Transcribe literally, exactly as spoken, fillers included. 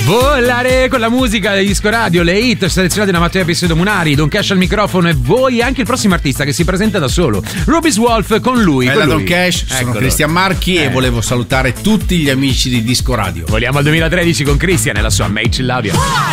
Volare con la musica del Disco Radio, le hit selezionate da Matteo Pistodo Munari, Don Cash al microfono e voi, anche il prossimo artista che si presenta da solo, Rubis Wolf con lui. Bella Don Cash, sono Eccolo. Cristian Marchi eh. e volevo salutare tutti gli amici di Disco Radio. Vogliamo al duemilatredici con Cristian e la sua Make Chill Audio.